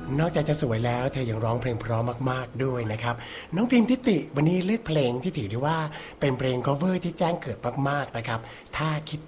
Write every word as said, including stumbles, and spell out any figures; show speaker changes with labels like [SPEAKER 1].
[SPEAKER 1] นอกจากจะสวยแล้วเธอยังร้องเพลงเพราะมากๆด้วยนะครับน้องพิมทิติวันนี้เลือกเพลงที่ถือได้ว่าเป็นเพลง cover ที่แจ้งเกิดมากๆนะครับถ้าคิด